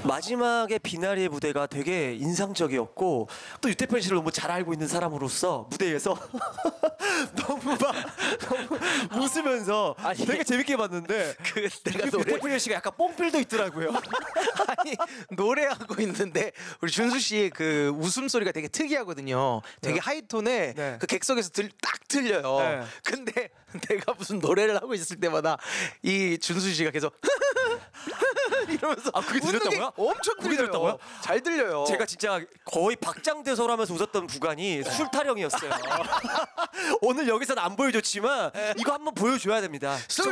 마지막에 비나리의 무대가 되게 인상적이었고 또 유태편 씨를 너무 잘 알고 있는 사람으로서 무대에서 너무 웃으면서 아니, 되게 재밌게 봤는데 내가 유태편 씨가 약간 뽕필도 있더라고요. 아니 노래하고 있는데 우리 준수 씨 그 웃음소리가 되게 특이하거든요. 되게 하이톤에 네. 그 객석에서 딱 들려요. 네. 근데 내가 무슨 노래를 하고 있을 때마다 이 준수 씨가 계속 이러면서 그게 웃는 게 들렸다고요? 엄청 그게 들려요. 들렸다고요? 잘 들려요. 제가 진짜 거의 박장대소하면서 웃었던 구간이 술 타령이었어요. 오늘 여기서는 안 보여줬지만 이거 한번 보여줘야 됩니다. 술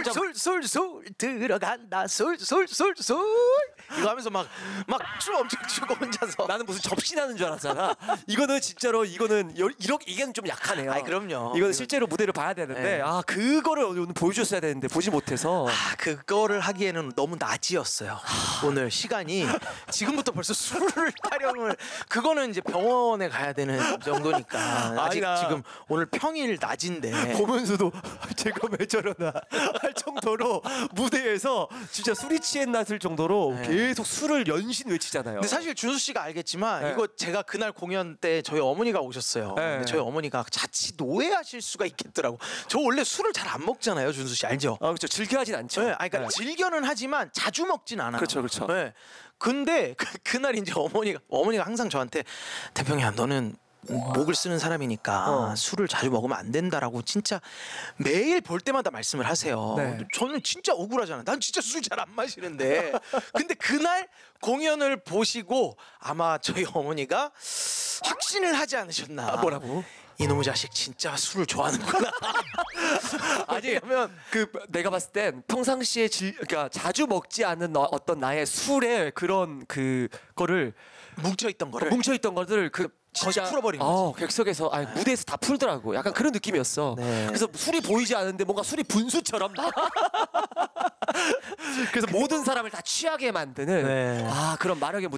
들어간다 술 이거 하면서 막 춤 엄청 추고 혼자서 나는 무슨 접신하는 줄 알았잖아. 이거는 진짜로 이렇게 이게는 좀 약하네요. 아이, 그럼요. 이거는 실제로 무대를 봐야 되는데 네. 그거를 오늘 보여줬어야 되는데 보지 못해서 그거를 하기에는 너무 낮이었어요. 오늘 시간이 지금부터 벌써 술을 타령을 그거는 이제 병원에 가야 되는 정도니까 아직 아니다. 지금 오늘 평일 낮인데 보면서도 제가 왜 저러나 할 정도로 무대에서 진짜 술이 취했났을 정도로 네. 계속 술을 연신 외치잖아요. 근데 사실 준수 씨가 알겠지만 네. 이거 제가 그날 공연 때 저희 어머니가 오셨어요. 네. 근데 저희 어머니가 자칫 오해하실 수가 있겠더라고. 저 원래 술을 잘 안 먹잖아요, 준수 씨 알죠? 그렇죠. 즐겨하진 않죠. 네, 아니, 그러니까 네. 즐겨는 하지만 자주 먹진 않아요. 그렇죠, 그렇죠. 네. 근데 그날 이제 어머니가 항상 저한테 태평이야, 너는 목을 쓰는 사람이니까 술을 자주 먹으면 안 된다라고 진짜 매일 볼 때마다 말씀을 하세요. 네. 저는 진짜 억울하잖아요. 난 진짜 술 잘 안 마시는데. 근데 그날 공연을 보시고 아마 저희 어머니가 확신을 하지 않으셨나. 뭐라고? 이놈의 자식 진짜 술을 좋아하는구나. 아니, 왜냐면 내가 봤을 땐 평상시에 그러니까 자주 먹지 않은 어떤 나의 술의 그런 그거를 뭉쳐있던 거를 뭉쳐있던 것들을 거의 풀어버린 거지. 객석에서 무대에서 다 풀더라고. 약간 그런 느낌이었어. 네. 그래서 술이 보이지 않는데 뭔가 술이 분수처럼 그래서 모든 사람을 다 취하게 만드는 네. 그런 마력의